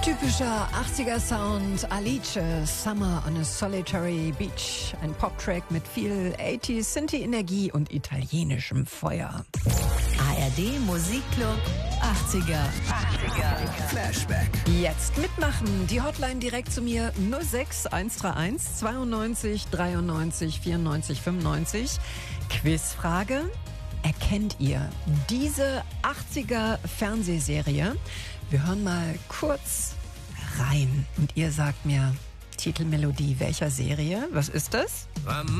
Typischer 80er-Sound, Alice, Summer on a Solitary Beach. Ein Pop-Track mit viel 80s, Synthie-Energie und italienischem Feuer. ARD Musikclub 80er Flashback. Jetzt mitmachen. Die Hotline direkt zu mir 06 131 92 93 94 95. Quizfrage. Erkennt ihr diese 80er Fernsehserie? Wir hören mal kurz rein und ihr sagt mir Titelmelodie welcher Serie? Was ist das?